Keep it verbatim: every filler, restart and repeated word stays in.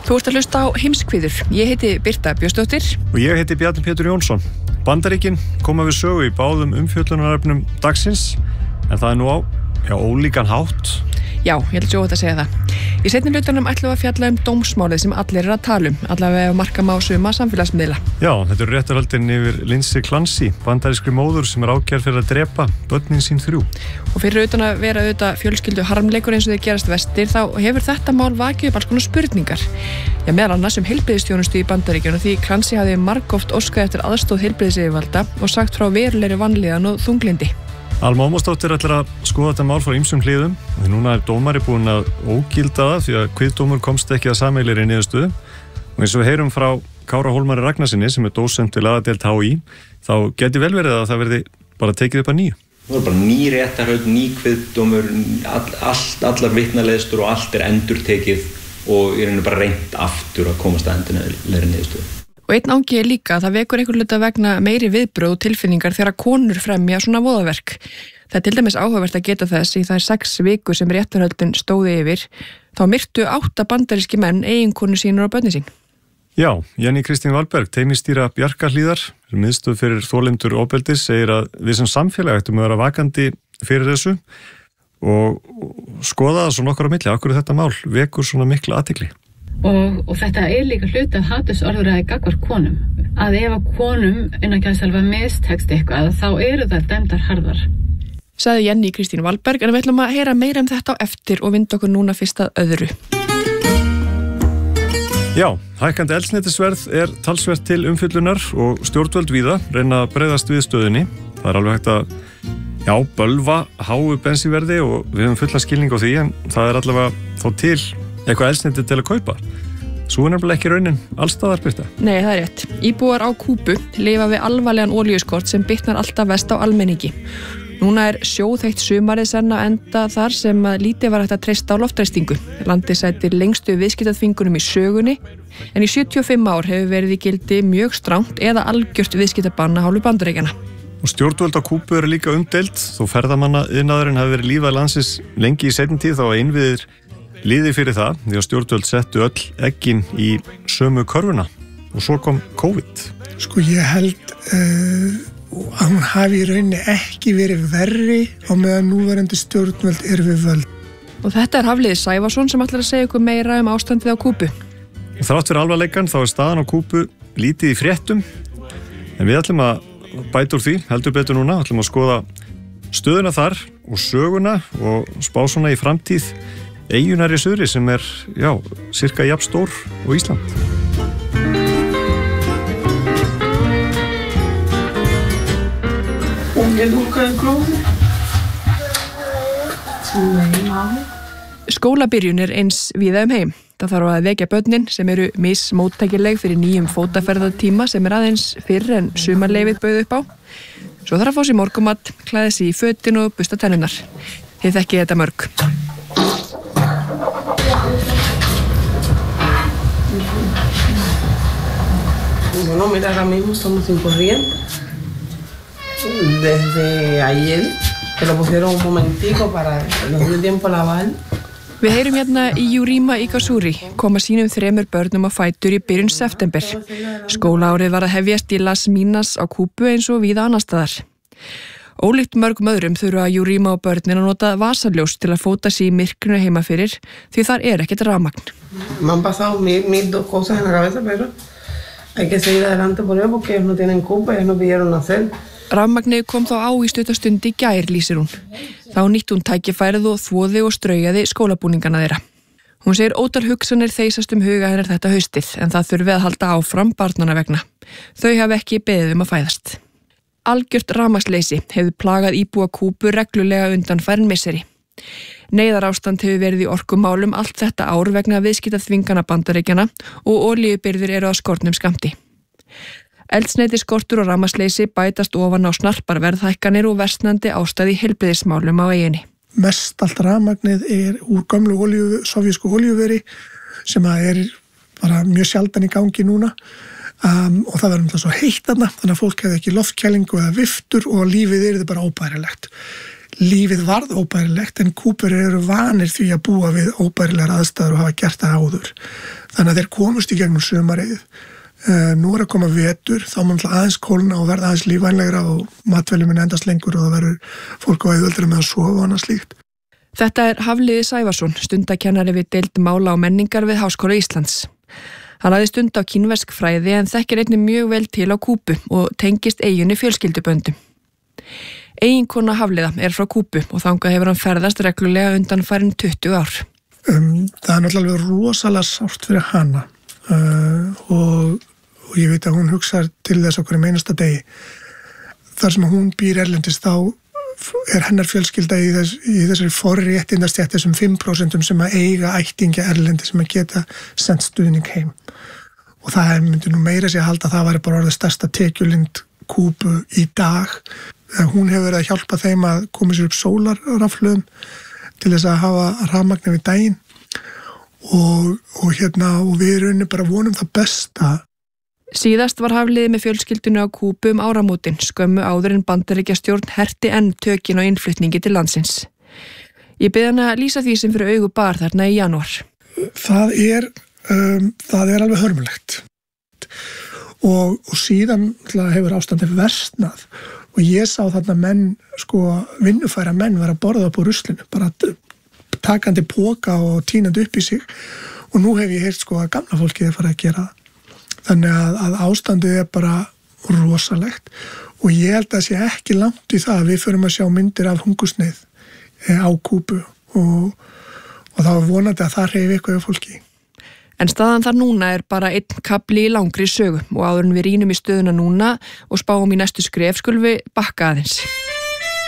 Þú ert að hlusta á Heimskviður. Ég heiti Birta Björnsdóttir. Og ég heiti Bjarni Pétur Jónsson. Bandaríkin koma við sögu í báðum umfjöllunarefnum dagsins, en það er nú á, já, ólíkan hátt. Já, ég held svo að segja það. Í seinni hlutunum ætlum við að fjalla um dómsmálið sem allir er að tala um, allavega ef marka má suma samfélagsmiðla. Já, þetta eru réttarhöldin yfir Lindsay Clancy, bandarískri móður sem er ákærð fyrir að drepa börnin sín þrjú. Og fyrir utan að vera auðvitað fjölskyldu harmleikur eins og þeir gerast vestir, þá hefur þetta mál vakið upp alls konar spurningar. Já, meðal annars um heilbrigðisþjónustu í Bandaríkjunum, því Clancy hafði margoft óskað eftir aðstoð heilbrigðisyfirvalda og sagt frá verulegri vanlíðan og þunglyndi. Alma Ómarsdóttir ætlar að skoða þetta mál frá ýmsum hliðum. Því núna er dómari búinn að ógilda það því að kviðdómur komst ekki að sameiginlegri niðurstöðu. Og eins og við heyrum frá Kára Hólmari Ragnarsinni sem er dósent við lagadeild H í, þá geti vel verið að það verði bara tekið upp að nýju. Það er bara ný réttarhöld, ný kviðdómur, all, all, allar vitnaleiðslur og allt er endurtekið og í rauninu bara reynt aftur að komast að endurlegri niðurstöðu. Og einn ángi er líka að það vekur einhver hluta vegna meiri viðbröð og tilfinningar þegar konur fremja svona voðaverk. Það er til dæmis áhugavert að geta þess í þær sex viku sem réttarhöldin stóði yfir, þá myrtu átta bandaríski menn eiginkonu sínur á börnin sín. Já, Jenny Kristín Valberg, teymistýra Bjarkarhlíðar, miðstöð fyrir þolendur ofbeldis, segir að við sem samfélag ættum að vera vakandi fyrir þessu og skoða það svona okkar á milli. Af hverju þetta mál vekur svona mikla athygli? Og, og þetta er líka hluti af hatursorðræði gagnvart konum. Að ef að konum innan gæsalva mistekst eitthvað, þá eru það dæmdar harðar. Sagði Jenny Kristín Valberg, en við ætlum að heyra meira um þetta á eftir og vinda okkur núna fyrst að öðru. Já, hækkandi eldsneytisverð er talsvert til umfyllunar og stjórnvöld víða reyna að bregðast við stöðunni. Það er alveg hægt að, já, bölva háu bensínverði og við höfum fulla skilning á því, en það er allavega þá til eitthvað eldsneyti til að kaupa. Svo er nefnilega ekki raunin allstaðar, Birta. Nei, það er rétt. Íbúar á Kúbu lifa við alvarlegan olíuskort sem bitnar alltaf vest á almenningi. Núna er sjóðheitt sumarið senn að enda þar sem að lítið var hægt að treysta á loftræstingu. Landið sætir lengstu viðskiptaþvingunum í sögunni, en í sjötíu og fimm ár hefur verið í gildi mjög strangt eða algjört viðskiptabann af hálfu Bandaríkjanna. Og stjórnvöld á Kúbu eru líka umdeild, þó ferðamanna iðnaðurinn hafi verið lífað landsins lengi í seinni tíð, þá að innviðir liði fyrir það, því að stjórnvöld settu öll eggin í sömu körfuna og svo kom COVID. Sko ég held uh, að hún hafi í rauninni ekki verið verri á meðan núverandi stjórnvöld er við völd. Og þetta er Hafliði Sævarsson sem ætlar að segja ykkur meira um ástandið á Kúbu. Og þrátt fyrir alvarleikann þá er staðan á Kúbu lítið í fréttum, en við ætlum að bæta úr því, heldur betur núna, ætlum að skoða stöðuna þar og söguna og spá svona í framtíð eyjunar í suðri sem er, já, cirka jafn stór og Ísland. Skólabyrjun er eins víða um heim. Það þarf að vekja börnin sem eru mismóttækileg fyrir nýjum fótaferðartíma sem er aðeins fyrr en sumarleyfið bauð upp á. Svo þarf að fá sér morgumat, klæða sig í fötin og busta tennurnar. Þið þekkið þetta mörg. Bueno, mira, ahora mismo estamos sin corriente. Desde ayer, que lo pusieron un momentico para que nos dio tiempo a lavar. Við heyrum hérna í Jurima Igasuri koma sínum þremur börnum á fætur í byrjun september. Skólaárið var að hefjast í Las Minas á Kúbu eins og víða annar staðar. Ólíkt mörgum öðrum þurfa Jurima og börnin að nota vasaljós til að fóta sig í myrkrinu heima fyrir því þar er ekkert rafmagn. Me han pasado mil, mil dos cosas en la cabeza, pero hay que seguir adelante por ello porque ellos no tienen culpa, ellos no pidieron nacer. Rafmagnið kom þá á í stuttarstund í gær, lýsir hún. Þá nýtt hún tækifærið og þvoði og straujaði skólabúningana þeirra. Hún segir ótal hugsanir þeysast um huga hennar þetta haustið, en það þurfi að halda áfram barnana vegna. Þau hafi ekki beðið um að fæðast. Algjört rafmagnsleysi hefur plagað íbúa Kúbu reglulega undanfarin misseri. Neyðarástand hefur verið í orkumálum allt þetta ár vegna viðskiptaþvingana Bandaríkjanna og olíubirgðir eru á skornum skammti. Eldsneytiskortur og rafmagnsleysi bætast ofan á snarpar verðhækkanir og versnandi ástæði í heilbrigðismálum á eyjunni. Mest allt rafmagnið er úr gömlu olíu, sovjísku olíuveri sem er bara mjög sjaldan í gangi núna um, og það verður náttúrulega svo heitt þarna, þannig að fólk hefði ekki loftkælingu eða viftur og lífið er þetta bara óbærilegt. lífið varð óbærilegt en Kúbur eru vanir því að búa við óbærilegar aðstæður og hafa gert það áður. Þannig að þeir komust í gegnum sumarið. Uh, nú er að koma vetur, þá mun aðeins kólna og verða aðeins lífvænlegra og matvæli mun endast lengur og það verður fólk á auðveldara með að sofa og annað slíkt. Þetta er Hafliði Sævarsson, stundakennari við deild mála og menningar við Háskóla Íslands. Hann hafði stund á kínversk fræði en þekkir einnig mjög vel til á Kúbu og tengist eiginni fjölskylduböndum. Eiginkona Hafliða er frá Kúbu og þangað hefur hann ferðast reglulega undan farin tuttugu ár. Um, það er náttúrulega rosalega sárt fyrir hana uh, og, og ég veit að hún hugsar til þess okkur í einasta degi. Þar sem hún býr erlendis þá er hennar fjölskylda í, þess, í þessari forréttindastjætt þessum fimm prósent sem að eiga ættingja erlendi sem að geta sendt stuðning heim. Og það myndi nú meira sig að halda að það væri bara orðið stærsta tekjulind Kúbu í dag. Hún hefur verið að hjálpa þeim að koma sér upp sólarrafhlöðum til þess að hafa rafmagn við daginn og, og, hérna, og við erum bara vonum það besta. Síðast var Hafliði með fjölskyldunni á Kúbu um áramótin, skömmu áður en Bandaríkjastjórn herti enn tökin á innflutningi til landsins. Ég bið hann að lýsa því sem fyrir augu bar þarna í janúar. Það er, um, það er alveg hörmulegt og, og síðan hefur ástandið versnað. Og ég sá þarna menn, sko, vinnufæra menn vera að borða upp á ruslinu, bara takandi póka og tínandi upp í sig. Og nú hef ég heyrt, sko, að gamla fólkið er farið að gera það. Þannig að, að ástandið er bara rosalegt. Og ég held að það sé ekki langt í það að við förum að sjá myndir af hungursneið á Kúbu. Og, og þá er vonandi að það hreyfi eitthvað af fólki. En staðan þar núna er bara einn kapli í langri sögu og áður en við rýnum í stöðuna núna og spáum í næstu skref skulum við bakka aðeins.